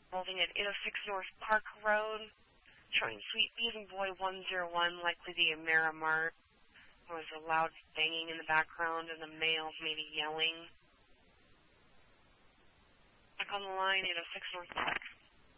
holding at 806 North Park Road, showing Sweet Beating Boy 101, likely the Amera Mart. There was a loud banging in the background and a male maybe yelling. Back on the line, 806 North Park.